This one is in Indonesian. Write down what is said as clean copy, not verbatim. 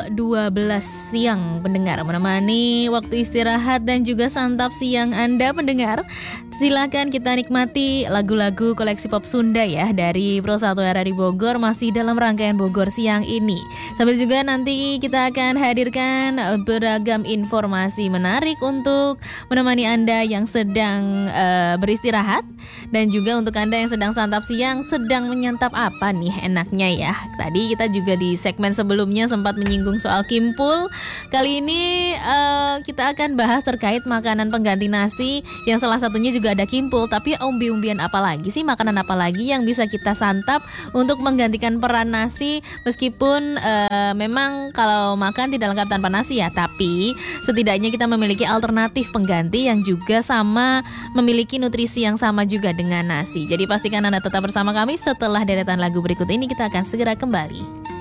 12 siang pendengar, menemani waktu istirahat dan juga santap siang Anda pendengar. Silakan kita nikmati lagu-lagu koleksi pop Sunda ya dari Pro 1 RRI Bogor masih dalam rangkaian Bogor siang ini. Sambil juga nanti kita akan hadirkan beragam informasi menarik untuk menemani Anda yang sedang beristirahat, dan juga untuk Anda yang sedang santap siang, sedang menyantap apa nih enaknya ya. Tadi kita juga di segmen sebelumnya sempat menyinggung soal kimpul. Kali ini kita akan bahas terkait makanan pengganti nasi yang salah satunya juga ada kimpul. Tapi umbi-umbian apa lagi sih, makanan apa lagi yang bisa kita santap untuk menggantikan peran nasi? Meskipun memang kalau makan tidak lengkap tanpa nasi ya, tapi setidaknya kita memiliki alternatif pengganti yang juga sama, memiliki nutrisi yang sama juga dengan nasi. Jadi pastikan Anda tetap bersama kami. Setelah deretan lagu berikut ini kita akan segera kembali.